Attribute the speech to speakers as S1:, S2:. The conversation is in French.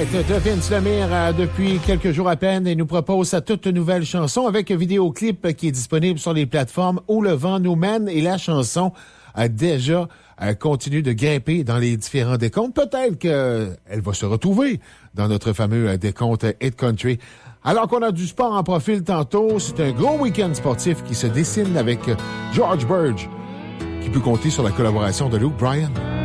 S1: tête de Vince Lemire depuis quelques jours à peine et nous propose sa toute nouvelle chanson avec un vidéoclip qui est disponible sur les plateformes Où le vent nous mène et la chanson a déjà continue de grimper dans les différents décomptes. Peut-être qu'elle va se retrouver dans notre fameux décompte Hit Country. Alors qu'on a du sport en profil tantôt, c'est un gros week-end sportif qui se dessine avec George Burge, qui peut compter sur la collaboration de Luke Bryan.